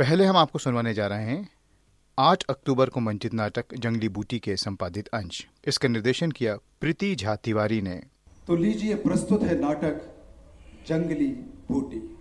पहले हम आपको सुनवाने जा रहे हैं 8 अक्टूबर को मंचित नाटक जंगली बूटी के संपादित अंश। इसका निर्देशन किया प्रीति झा तिवारी ने। तो लीजिए प्रस्तुत है नाटक जंगली बूटी।